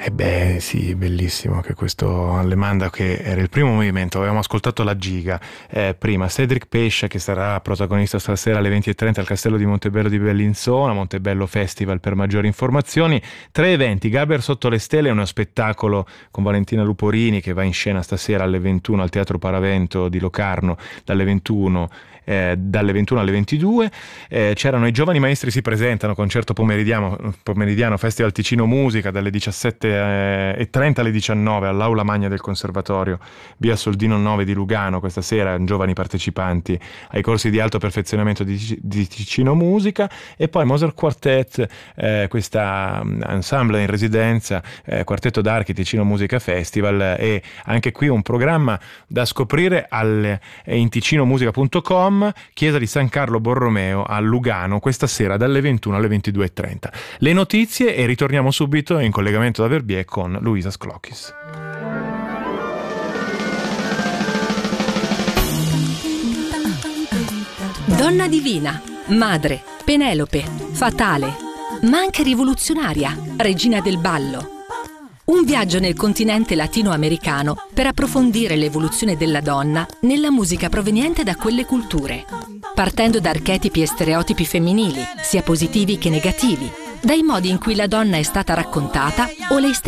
E beh, sì, bellissimo anche questo Allemanda, che era il primo movimento. Avevamo ascoltato la Giga prima, Cedric Pescia, che sarà protagonista stasera alle 20:30 al Castello di Montebello di Bellinzona, Montebello Festival per maggiori informazioni. 3 eventi: Gaber sotto le stelle, uno spettacolo con Valentina Luporini che va in scena stasera alle 21 al Teatro Paravento di Locarno dalle 21 alle 22. C'erano i Giovani Maestri si presentano, concerto pomeridiano, Festival Ticino Musica dalle 17:30 alle 19 all'Aula Magna del Conservatorio, via Soldino 9 di Lugano. Questa sera giovani partecipanti ai corsi di alto perfezionamento di Ticino Musica. E poi Mozart Quartet, questa ensemble in residenza, Quartetto d'Archi Ticino Musica Festival, e anche qui un programma da scoprire in ticinomusica.com. Chiesa di San Carlo Borromeo a Lugano questa sera dalle 21 alle 22:30. Le notizie e ritorniamo subito in collegamento da Verbier con Luisa Sclocchis. Donna divina, madre, Penelope, fatale, ma anche rivoluzionaria, regina del ballo. Un viaggio nel continente latinoamericano per approfondire l'evoluzione della donna nella musica proveniente da quelle culture, partendo da archetipi e stereotipi femminili, sia positivi che negativi, dai modi in cui la donna è stata raccontata o lei stessa